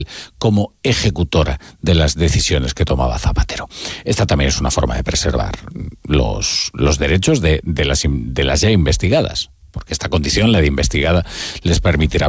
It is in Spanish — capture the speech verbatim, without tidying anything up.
como ejecutora de las decisiones que tomaba Zapatero. Esta también es una forma de preservar los, los derechos de, de, las, de las ya investigadas, porque esta condición, la de investigada, les permitirá